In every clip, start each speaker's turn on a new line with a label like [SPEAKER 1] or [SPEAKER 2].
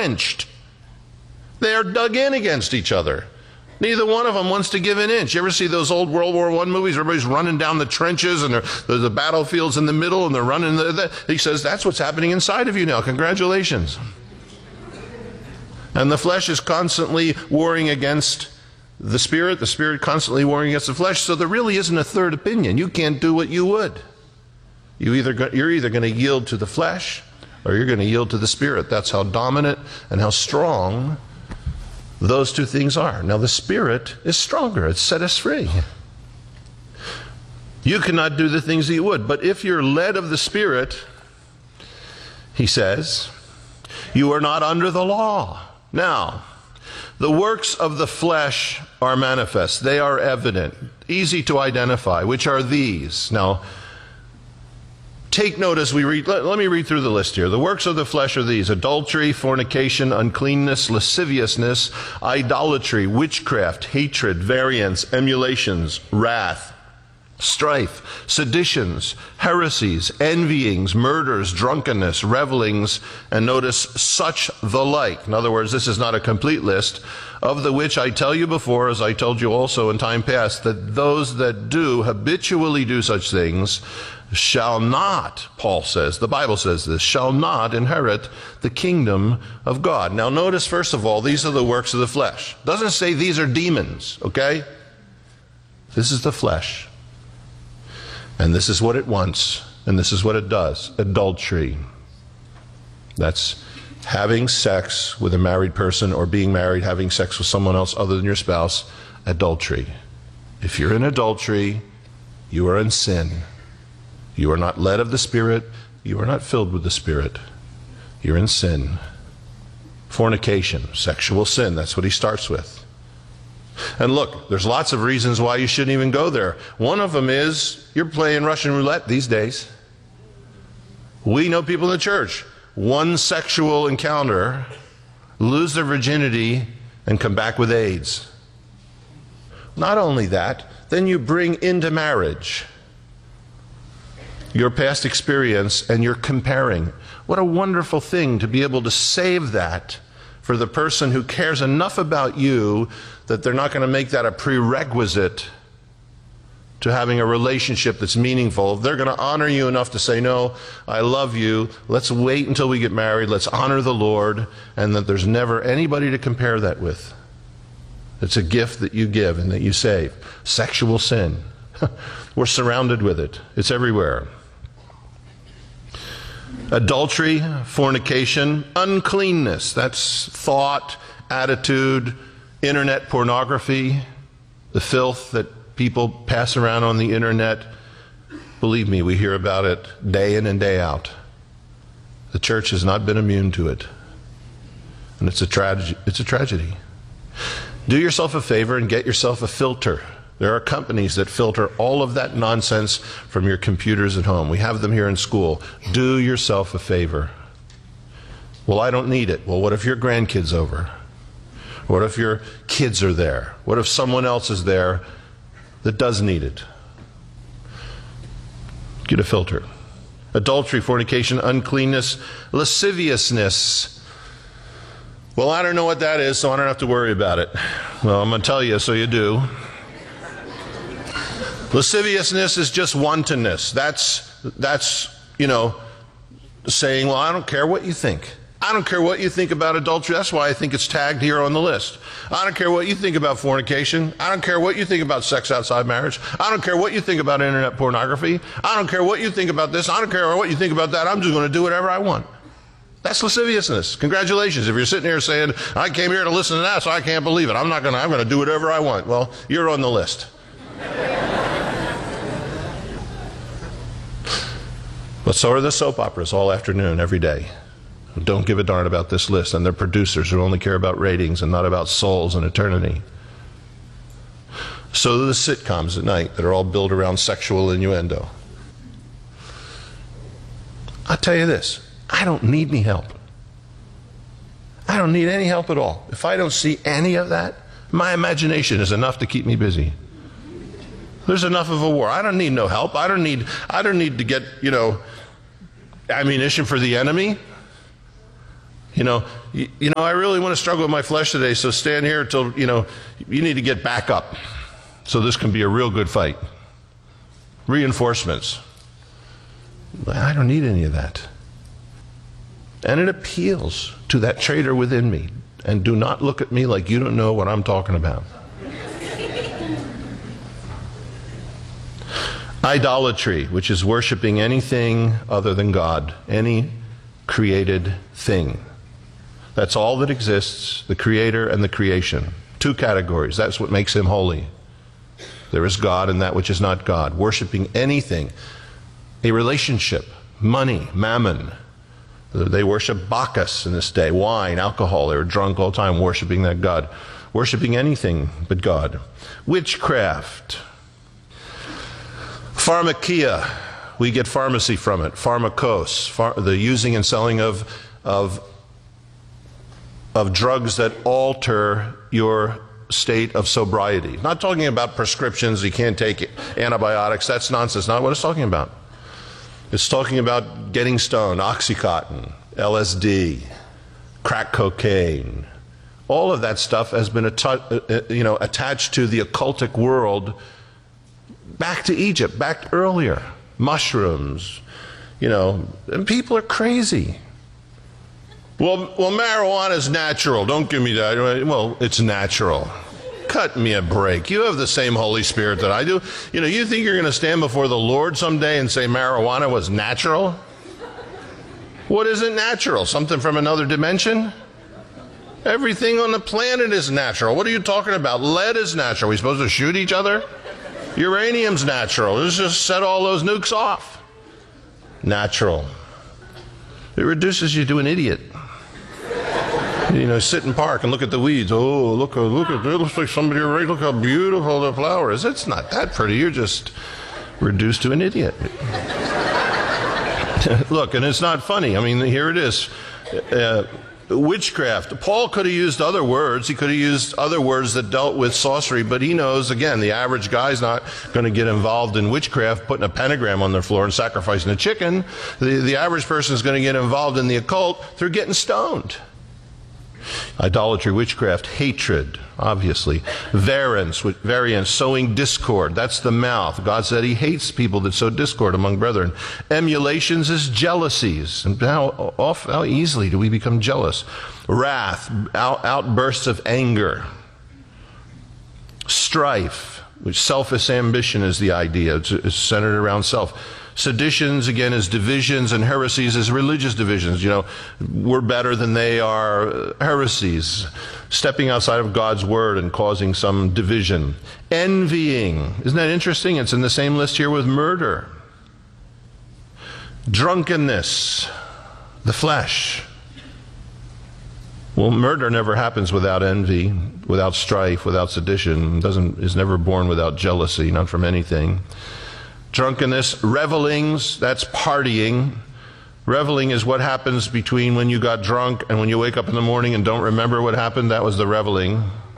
[SPEAKER 1] entrenched. They are dug in against each other. Neither one of them wants to give an inch. You ever see those old World War I movies? Everybody's running down the trenches and the battlefield's in the middle and they're running. He says, that's what's happening inside of you now. Congratulations. And the flesh is constantly warring against the spirit constantly warring against the flesh. So there really isn't a third opinion. You can't do what you would. You're either going to yield to the flesh or you're going to yield to the spirit. That's how dominant and how strong those two things are. Now the spirit is stronger. It's set us free. You cannot do the things that you would. But if you're led of the spirit, he says, you are not under the law. Now, the works of the flesh are manifest. They are evident, easy to identify, which are these. Now, take note as we read. Let me read through the list here. The works of the flesh are these: adultery, fornication, uncleanness, lasciviousness, idolatry, witchcraft, hatred, variance, emulations, wrath, strife, seditions, heresies, envyings, murders, drunkenness, revelings, and notice, such the like. In other words, this is not a complete list, of the which I tell you before, as I told you also in time past, that those that do habitually do such things shall not, Paul says, the Bible says this, shall not inherit the kingdom of God. Now notice, first of all, these are the works of the flesh. It doesn't say these are demons, okay? This is the flesh. And this is what it wants, and this is what it does. Adultery. That's having sex with a married person, or being married, having sex with someone else other than your spouse. Adultery. If you're in adultery, you are in sin. You are not led of the Spirit. You are not filled with the Spirit. You're in sin. Fornication, sexual sin. That's what he starts with. And look, there's lots of reasons why you shouldn't even go there. One of them is you're playing Russian roulette these days. We know people in the church, one sexual encounter, lose their virginity, and come back with AIDS. Not only that, then you bring into marriage your past experience and you're comparing. What a wonderful thing to be able to save that for the person who cares enough about you that they're not going to make that a prerequisite to having a relationship that's meaningful. They're going to honor you enough to say, no, I love you. Let's wait until we get married. Let's honor the Lord. And that there's never anybody to compare that with. It's a gift that you give and that you save. Sexual sin. We're surrounded with it. It's everywhere. Adultery, fornication, uncleanness. That's thought, attitude, internet pornography, the filth that people pass around on the internet. Believe me, we hear about it day in and day out. The church has not been immune to it. And it's a tragedy. It's a tragedy. Do yourself a favor and get yourself a filter. There are companies that filter all of that nonsense from your computers at home. We have them here in school. Do yourself a favor. Well, I don't need it. Well, what if your grandkid's over? What if your kids are there? What if someone else is there that does need it? Get a filter. Adultery, fornication, uncleanness, lasciviousness. Well, I don't know what that is, so I don't have to worry about it. Well, I'm going to tell you, so you do. Lasciviousness is just wantonness. That's saying, well, I don't care what you think. I don't care what you think about adultery. That's why I think it's tagged here on the list. I don't care what you think about fornication. I don't care what you think about sex outside marriage. I don't care what you think about internet pornography. I don't care what you think about this. I don't care what you think about that. I'm just going to do whatever I want. That's lasciviousness. Congratulations. If you're sitting here saying, I came here to listen to that, so I can't believe it. I'm going to do whatever I want. Well, you're on the list. But so are the soap operas all afternoon, every day. Don't give a darn about this list. And they're producers who only care about ratings and not about souls and eternity. So do the sitcoms at night that are all built around sexual innuendo. I'll tell you this. I don't need any help. I don't need any help at all. If I don't see any of that, my imagination is enough to keep me busy. There's enough of a war. I don't need no help. I don't need to get, ammunition for the enemy. I really want to struggle with my flesh today, so stand here until, you need to get back up. So this can be a real good fight. Reinforcements. I don't need any of that. And it appeals to that traitor within me. And do not look at me like you don't know what I'm talking about. Idolatry, which is worshiping anything other than God, any created thing. That's all that exists, the creator and the creation. Two categories. That's what makes him holy. There is God and that which is not God. Worshiping anything. A relationship, money, mammon. They worship Bacchus in this day, wine, alcohol. They were drunk all the time worshiping that God. Worshiping anything but God. Witchcraft. Pharmakia. We get pharmacy from it. Pharmakos. The using and selling of drugs that alter your state of sobriety. Not talking about prescriptions, you can't take antibiotics. That's nonsense. Not what it's talking about. It's talking about getting stoned, Oxycontin, LSD, crack cocaine. All of that stuff has been attached to the occultic world back to Egypt, back earlier. Mushrooms, and people are crazy. Well, marijuana is natural. Don't give me that. Well, it's natural. Cut me a break. You have the same Holy Spirit that I do. You think you're going to stand before the Lord someday and say marijuana was natural? What isn't natural? Something from another dimension? Everything on the planet is natural. What are you talking about? Lead is natural. Are we supposed to shoot each other? Uranium's natural. Let's just set all those nukes off. Natural. It reduces you to an idiot. Sit in park and look at the weeds. Oh, look at it. It looks like somebody already. Look how beautiful the flower is. It's not that pretty. You're just reduced to an idiot. Look, and it's not funny. Here it is. Witchcraft. Paul could have used other words. He could have used other words that dealt with sorcery, but he knows, again, the average guy's not going to get involved in witchcraft, putting a pentagram on their floor and sacrificing a chicken. The average person is going to get involved in the occult through getting stoned. Idolatry, witchcraft, hatred, obviously. Variance, sowing discord. That's the mouth. God said he hates people that sow discord among brethren. Emulations is jealousies. And how easily do we become jealous? Wrath, outbursts of anger. Strife, which selfish ambition is the idea. It's centered around self. Seditions, again, is divisions, and heresies is religious divisions. We're better than they are. Heresies, stepping outside of God's word and causing some division. Envying, isn't that interesting? It's in the same list here with murder. Drunkenness, the flesh. Well, murder never happens without envy, without strife, without sedition. Is never born without jealousy, not from anything. Drunkenness, revelings, that's partying. Reveling is what happens between when you got drunk and when you wake up in the morning and don't remember what happened. That was the reveling.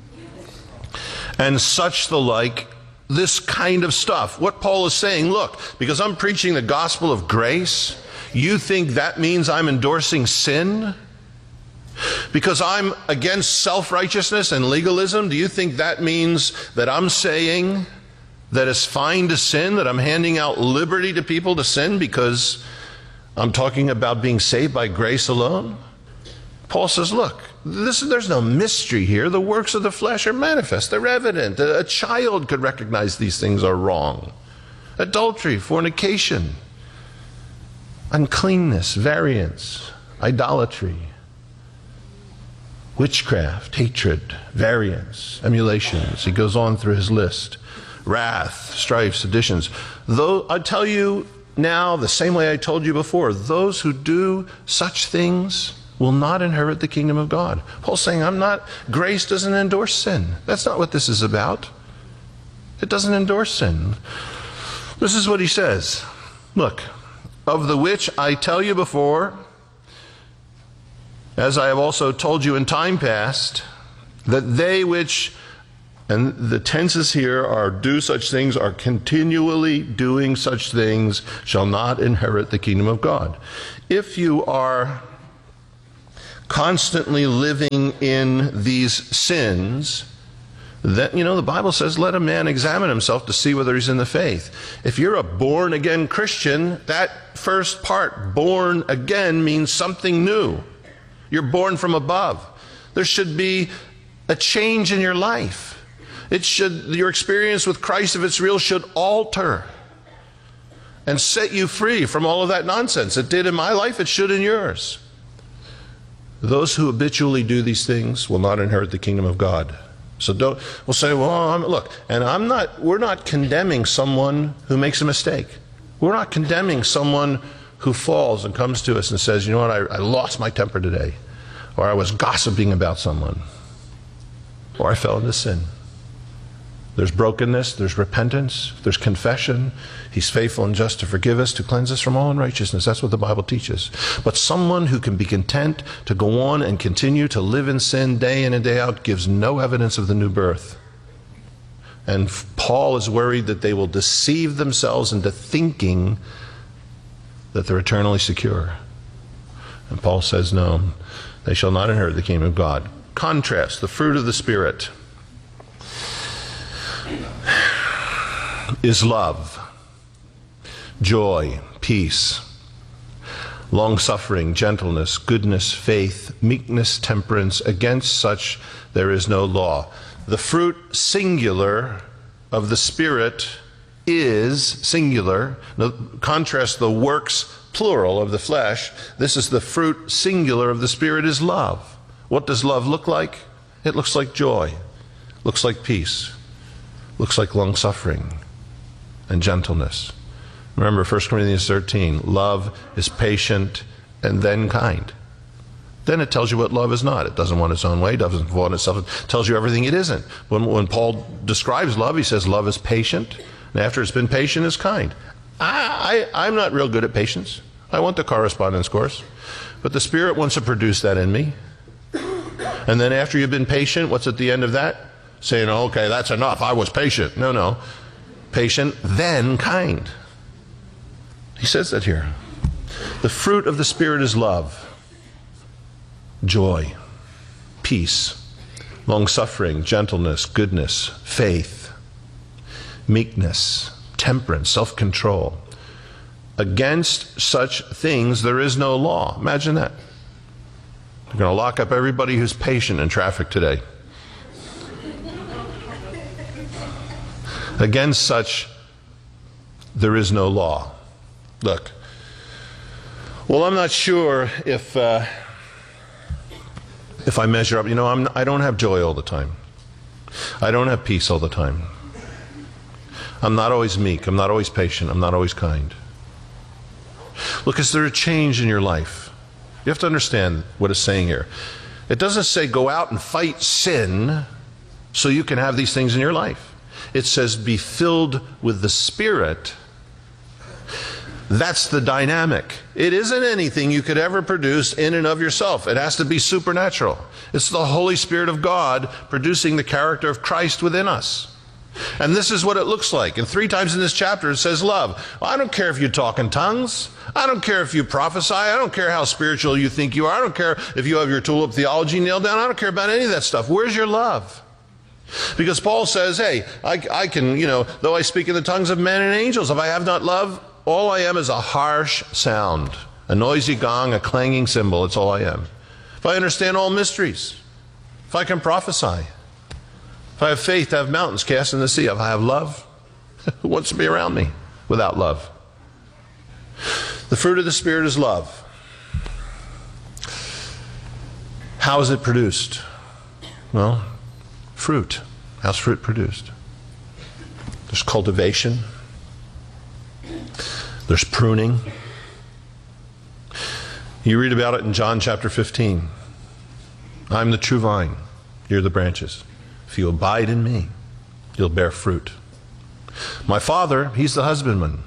[SPEAKER 1] And such the like, this kind of stuff. What Paul is saying, look, because I'm preaching the gospel of grace, you think that means I'm endorsing sin? Because I'm against self-righteousness and legalism, do you think that means that I'm saying that it's fine to sin, that I'm handing out liberty to people to sin because I'm talking about being saved by grace alone? Paul says, look, there's no mystery here. The works of the flesh are manifest. They're evident. A child could recognize these things are wrong. Adultery, fornication, uncleanness, variance, idolatry, witchcraft, hatred, variance, emulations. He goes on through his list. Wrath, strife, seditions. Though I tell you now, the same way I told you before, those who do such things will not inherit the kingdom of God. Paul's saying, grace doesn't endorse sin. That's not what this is about. It doesn't endorse sin. This is what he says. Look, of the which I tell you before, as I have also told you in time past, that they which, and the tenses here are do such things, are continually doing such things, shall not inherit the kingdom of God. If you are constantly living in these sins, then, the Bible says, let a man examine himself to see whether he's in the faith. If you're a born again Christian, that first part, born again, means something new. You're born from above. There should be a change in your life. Your experience with Christ, if it's real, should alter and set you free from all of that nonsense. It did in my life, it should in yours. Those who habitually do these things will not inherit the kingdom of God. So we'll say, look, and we're not condemning someone who makes a mistake. We're not condemning someone who falls and comes to us and says, you know what, I lost my temper today, or I was gossiping about someone, or I fell into sin. There's brokenness, there's repentance, there's confession. He's faithful and just to forgive us, to cleanse us from all unrighteousness. That's what the Bible teaches. But someone who can be content to go on and continue to live in sin day in and day out gives no evidence of the new birth. And Paul is worried that they will deceive themselves into thinking that they're eternally secure. And Paul says, no, they shall not inherit the kingdom of God. Contrast, the fruit of the Spirit is love, joy, peace, long-suffering, gentleness, goodness, faith, meekness, temperance. Against such there is no law. The fruit singular of the Spirit is singular. Now, contrast the works plural of the flesh. This is the fruit singular of the Spirit is love. What does love look like? It looks like joy, looks like peace, looks like long-suffering and gentleness. Remember 1 Corinthians 13, love is patient and then kind. Then it tells you what love is not. It doesn't want its own way, doesn't vaunt itself. It tells you everything it isn't. When Paul describes love, he says love is patient, and after it's been patient, is kind. I'm not real good at patience. I want the correspondence course. But the Spirit wants to produce that in me. And then after you've been patient, what's at the end of that? Saying, okay, that's enough. I was patient. No. Patient, then kind. He says that here. The fruit of the Spirit is love, joy, peace, long-suffering, gentleness, goodness, faith, meekness, temperance, self-control. Against such things there is no law. Imagine that. They're going to lock up everybody who's patient in traffic today. Against such there is no law. Look, well, I'm not sure if I measure up. I don't have joy all the time. I don't have peace all the time. I'm not always meek. I'm not always patient. I'm not always kind. Look, is there a change in your life? You have to understand what it's saying here. It doesn't say go out and fight sin so you can have these things in your life. It says be filled with the Spirit. That's the dynamic. It isn't anything you could ever produce in and of yourself. It has to be supernatural. It's the Holy Spirit of God producing the character of Christ within us. And this is what it looks like. And 3 times in this chapter it says love. Well, I don't care if you talk in tongues. I don't care if you prophesy. I don't care how spiritual you think you are. I don't care if you have your tulip theology nailed down. I don't care about any of that stuff. Where's your love? Because Paul says, hey, I can, though I speak in the tongues of men and angels, if I have not love, all I am is a harsh sound, a noisy gong, a clanging cymbal. It's all I am. If I understand all mysteries, if I can prophesy, if I have faith to have mountains cast in the sea, if I have love, who wants to be around me without love? The fruit of the Spirit is love. How is it produced? Well, fruit. How's fruit produced? There's cultivation. There's pruning. You read about it in John chapter 15. I'm the true vine. You're the branches. If you abide in me, you'll bear fruit. My Father, He's the husbandman.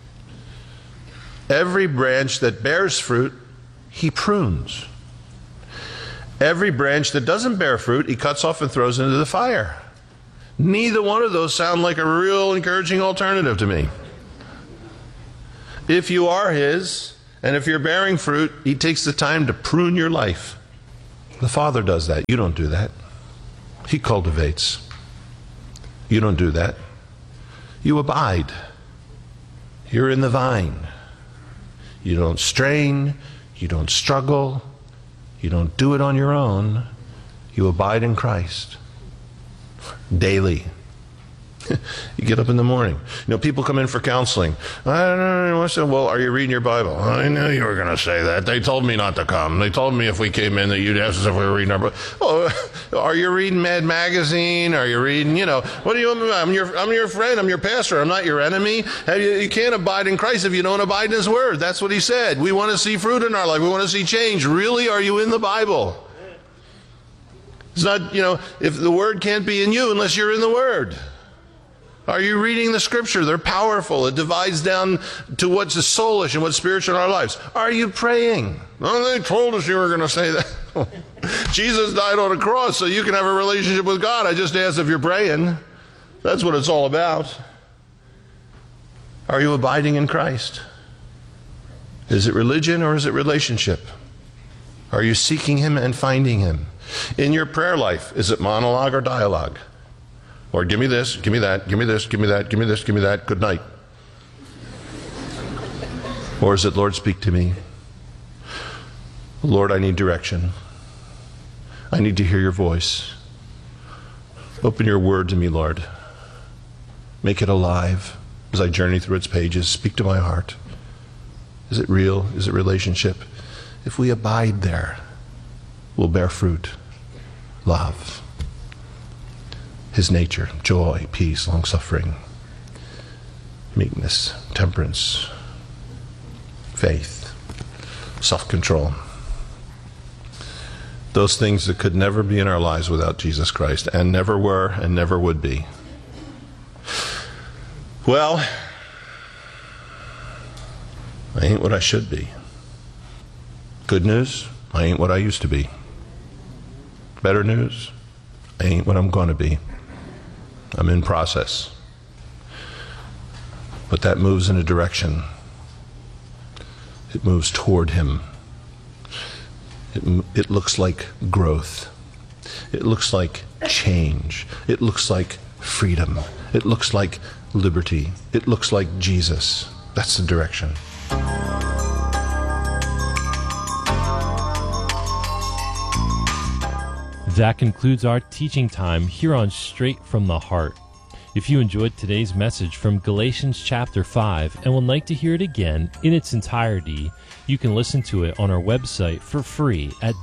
[SPEAKER 1] Every branch that bears fruit, He prunes. Every branch that doesn't bear fruit, He cuts off and throws into the fire. Neither one of those sound like a real encouraging alternative to me. If you are His, and if you're bearing fruit, He takes the time to prune your life. The Father does that. You don't do that. He cultivates. You don't do that. You abide. You're in the vine. You don't strain. You don't struggle. You don't do it on your own. You abide in Christ daily. You get up in the morning. People come in for counseling. I don't know. I said, well, are you reading your Bible? I knew you were going to say that. They told me not to come. They told me if we came in that you'd ask us if we were reading our Bible. Oh, are you reading Mad Magazine? Are you reading, what do you want me to do? I'm your friend. I'm your pastor. I'm not your enemy. You can't abide in Christ if you don't abide in His Word. That's what He said. We want to see fruit in our life. We want to see change. Really, are you in the Bible? It's not, if the Word can't be in you unless you're in the Word. Are you reading the Scripture? They're powerful. It divides down to what's soulish and what's spiritual in our lives. Are you praying? Oh, they told us you were going to say that. Jesus died on a cross so you can have a relationship with God. I just asked if you're praying. That's what it's all about. Are you abiding in Christ? Is it religion or is it relationship? Are you seeking Him and finding Him? In your prayer life, is it monologue or dialogue? Or give me this, give me that, give me this, give me that, give me this, give me that, good night. Or is it, Lord, speak to me. Lord, I need direction. I need to hear your voice. Open your word to me, Lord. Make it alive as I journey through its pages. Speak to my heart. Is it real? Is it relationship? If we abide there, we'll bear fruit. Love. His nature, joy, peace, long-suffering, meekness, temperance, faith, self-control. Those things that could never be in our lives without Jesus Christ, and never were and never would be. Well, I ain't what I should be. Good news, I ain't what I used to be. Better news, I ain't what I'm going to be. I'm in process. But that moves in a direction. It moves toward Him. It looks like growth. It looks like change. It looks like freedom. It looks like liberty. It looks like Jesus. That's the direction.
[SPEAKER 2] That concludes our teaching time here on Straight from the Heart. If you enjoyed today's message from Galatians chapter 5 and would like to hear it again in its entirety, you can listen to it on our website for free at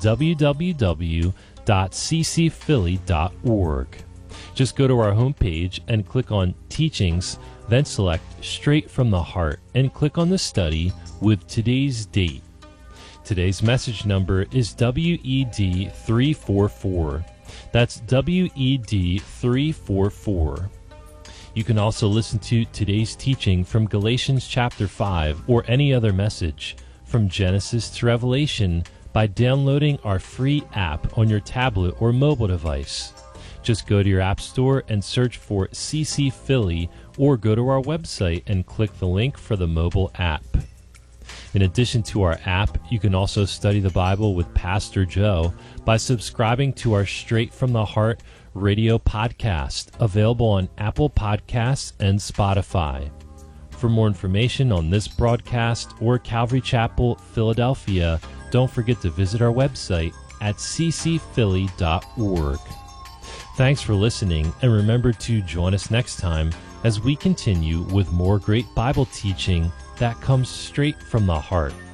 [SPEAKER 2] www.ccphilly.org. Just go to our homepage and click on Teachings, then select Straight from the Heart and click on the study with today's date. Today's message number is WED 344. That's WED 344. You can also listen to today's teaching from Galatians chapter 5 or any other message from Genesis to Revelation by downloading our free app on your tablet or mobile device. Just go to your app store and search for CC Philly or go to our website and click the link for the mobile app. In addition to our app, you can also study the Bible with Pastor Joe by subscribing to our Straight from the Heart radio podcast, available on Apple Podcasts and Spotify. For more information on this broadcast or Calvary Chapel, Philadelphia, don't forget to visit our website at ccphilly.org. Thanks for listening, and remember to join us next time as we continue with more great Bible teaching that comes straight from the heart.